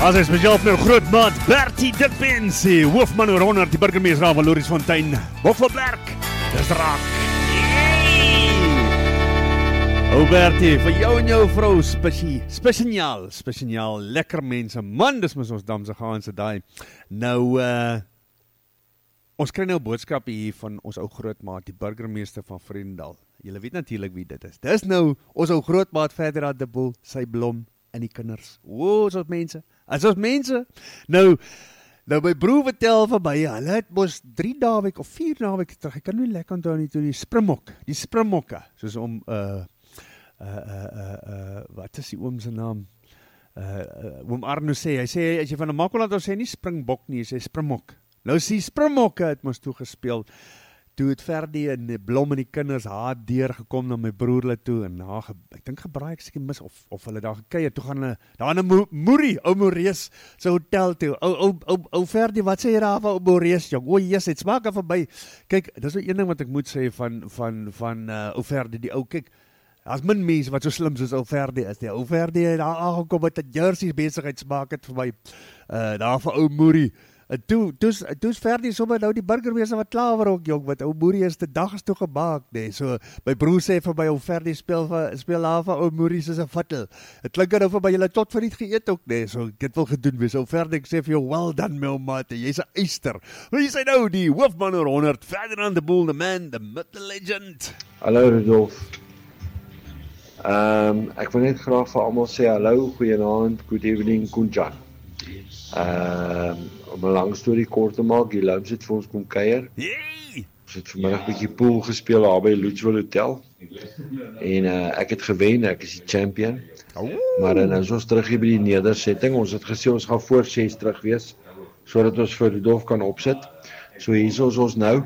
As hy spesiaal vir groot maat Bertie de Pensie, hoofman oor 100, die burgemeester van Louriesfontein, Boffelberg, dis raak. O Bertie, vir jou en jou vrou spesiaal, lekker mense, man, dis mis ons damse gaanse daai. Nou, ons kry nou boodskap hier van ons ou grootmaat, die burgemeester van Vredendal. Julle weet natuurlik wie dit is. Dis nou ons ou grootmaat Ferdinand de Boel, sy blom en die kinders. O, is ons mense. As ons mense, nou my broer vertel van my, hulle het mos 3 naweek of 4 naweek terug, ek kan nie lekker onthou nie, toe die Springbokke, soos om, wat is die oom se naam? Oom Arno sê, hy sê, as jy van 'n Makwaland sê nie Springbok nie, hy sê Springbok. Nou is die Springbokke het mos toegespeel, toe het Verdie en die blom en die kinders haar deurgekom na my broerle toe, en ek dink gebraai, ek seker mis, of hulle daar gekei het, toe gaan hulle, daar in Moerie, ou Morees, sy hotel toe, ou Verdie, wat sê jy daar van ou Morees, jong, o yes, het smaak af verby, kyk, dis nou een ding wat ek moet sê van ou Verdie, die ou, kyk, as min mense wat so slim soos ou Verdie is, die ou Verdie het daar aangekom met 'n Jersey besigheidssmaak het vir my, daar van ou Moerie, en toe's Verdie sommer nou die burgemeester wat klaar ook, jong, wat ou Moerie is, die dag is toe gemaak, nee, so, my broer sê vir my, ou Verdie speel daar van ou Moerie soos 'n vattel, het klink nou vir my, julle tot vir niet geëet ook, nee, so, ek het wil gedoen wees, ou Verdie, ek sê vir jou, well done, my ou mate, jy's 'n eister, wie sê nou, die hoofman oor 100, Ferdinand de Boel, the man, the myth, the legend. Hallo Rudolf, ek wil net graag vir almal sê, hallo, goeienaand, good evening, Kunjan. Om 'n lang storie kort te maak, die Lums het vir ons kom kuier. Ons het vanmiddag 'n bietjie pool gespeel daar by Loetswil Hotel. En ek het gewen, ek is die champion. Maar dan is ons terug hier by die nedersetting. Ons het gesê ons gaan voor 6 terug wees, sodat ons vir Rudolf kan opsit. So hier is ons nou.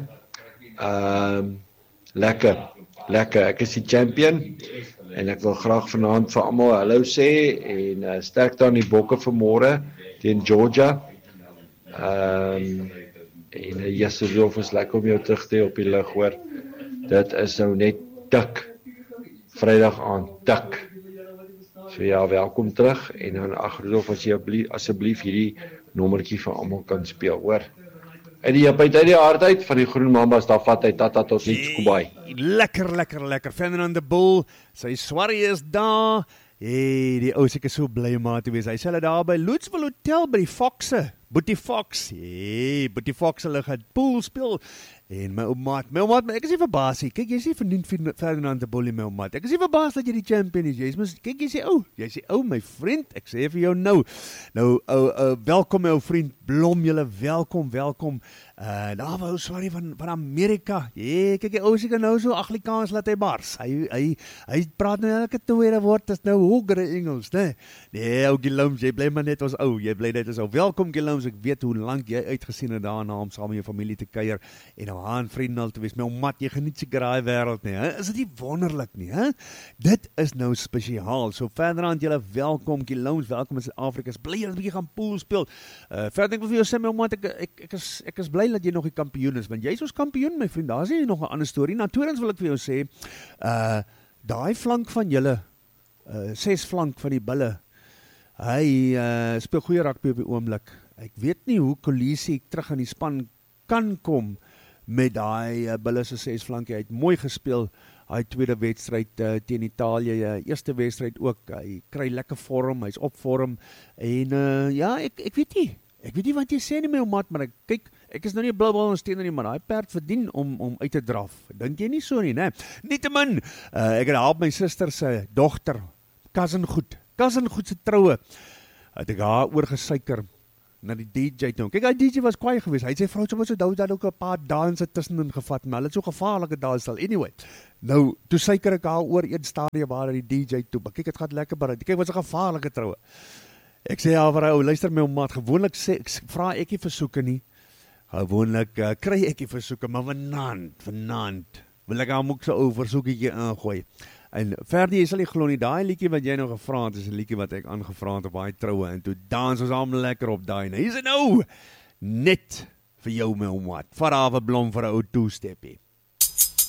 Lekker, ek is die champion. En ek wil graag vanaand vir almal hallo sê en sterkte aan die bokke vir môre teen Georgia. En Rudolf is lekker om jou terug te hê op die lug, hoor. Dit is nou net tik. Vrydag aan tik. So ja, welkom terug en dan Rudolf, as jy asseblief hierdie nommertjie vir almal kan speel, hoor. Uit die hart uit van die groen mambas, daar vat hy tata tot niets Kubai. Lekker. Ferdinand de Boel, sy swarrie is daar. Hey, die ou seker so bly om te wees. Hy sê hulle daar by Loetswil Hotel by die Foxe. Boetie Fox, Boetie Fox, hulle gaan pool speel. En my ou maat, ek is nie verbaas nie. Kyk, jy is nie verdiend Ferdinand de Boel, my ou maat. Ek is nie verbaas dat jy die champion is. Kyk, jy sê ou, my vriend, ek sê vir jou nou, welkom my ou vriend, blom julle, welkom, daar wou, sorry, van Amerika, kyk, die ou seker nou so Afrikaans laat hy bars, hy praat nou elke tweede woord, is nou hogere Engels, nee, ou Gilums, jy bly maar net ons ou, welkom Gilums, ek weet hoe lang jy uitgesien het daarna om saam met jou familie te kuier, en nou aan vriendel te wees, my mat, jy geniet seker daai wêreld nie, is dit nie wonderlik nie, dit is nou spesiaal, so Ferdinand, julle welkom Gilums, welkom in Suid-Afrika, is bly julle 'n bietjie gaan pool speel, Ferdinand, ek wil vir jou sê, my mat, ek is bly dat jy nog die kampioen is, want jy is ons kampioen, my vriend, daar is nie nog 'n ander storie. Nou, tweedens wil ek vir jou sê, daai flank van julle, 6 flank van die bulle, hy speel goeie rugby op die oomblik. Ek weet nie hoe Kolisi terug in die span kan kom met daai bulle se 6 flanke. Hy het mooi gespeel, hy tweede wedstryd teen Italië, eerste wedstryd ook, hy kry lekker vorm, hy's op vorm, en ja, ek weet nie wat jy sê nie, my ou maat, maar ek is nou nie 'n blou bal en steen nie, maar daai perd verdien om uit te draf. Dink jy nie so nie, né? Nietemin, ek het help my suster se dogter, cousin goed se troue, het ek haar oorgesuiker na die DJ toe. Kyk, die DJ was kwaai geweest. Hy het sy vrou so dan ook 'n paar danse tussenin gevat, maar hulle het so gevaarlike danse al. Anyway, nou, toe suiker ek haar oor een stadium waar die DJ toe. Maar kyk, het gaat lekker baie. Kyk, was 'n gevaarlike troue. Ek sê ja, vrou, luister my maat, gewoonlik vra ek nie versoeke nie. Gewoonlik kry ek nie versoeke, maar vanaand wil ek hom ook so ou versoekietjie ingooi. En Verdie, jy sal nie glo nie, daai liedjie wat jy nou gevra het, is 'n liedjie wat ek aangevra het op daai troue, en toe dans ons almal lekker op daai. Nou, hier is dit nou, net vir jou my maat, vir 'n blom vir 'n ou toesteppie.